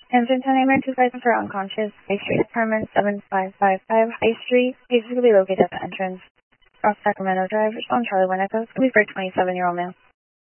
Engine 10 2 for unconscious, High Street, apartment 7555 High Street, basically located at the entrance off Sacramento Drive, on Charlie 1 Echo, for 27-year-old male.